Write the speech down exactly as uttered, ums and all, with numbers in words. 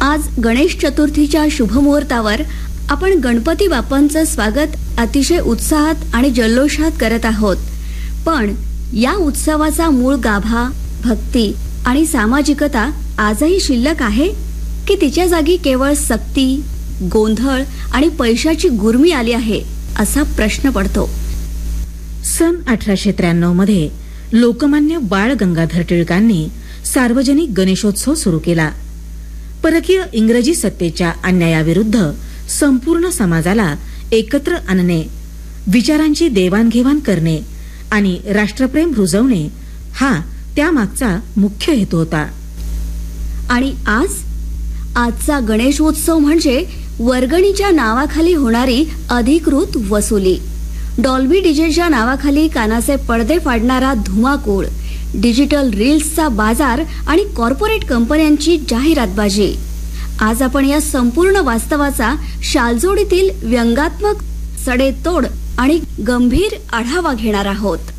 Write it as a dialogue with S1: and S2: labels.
S1: आज गणेश चतुर्थीच्या शुभमुहूर्तावर आपण गणपती बाप्पांचं स्वागत अतिशय उत्साहात आणि जल्लोषात करत आहोत. पण या उत्सवाचा मूळ गाभा, भक्ती आणि सामाजिकता आजही शिल्लक आहे की तिच्या जागी केवळ सक्ती, गोंधळ आणि पैशाची गुरमी आली आहे, असा प्रश्न पडतो.
S2: सन अठराशे त्र्याण्णव मध्ये लोकमान्य बाळ गंगाधर टिळकांनी सार्वजनिक गणेशोत्सव सुरू केला. परकीय इंग्रजी सत्तेच्या अन्यायाविरुद्ध संपूर्ण समाजाला एकत्र आणणे, विचारांची देवाणघेवाण करणे आणि राष्ट्रप्रेम रुजवणे हा त्यामागचा मुख्य हेतू होता.
S1: आणि आज आजचा गणेशोत्सव म्हणजे वर्गणीच्या नावाखाली होणारी अधिकृत वसुली, डॉल्बी डीजेच्या नावाखाली कानाचे पडदे फाडणारा धुमाकूळ, डिजिटल रील्सचा बाजार आणि कॉर्पोरेट कंपन्यांची जाहिरातबाजी. आज आपण या संपूर्ण वास्तवाचा शालजोडीतील व्यंगात्मक, सडेतोड आणि गंभीर आढावा घेणार आहोत.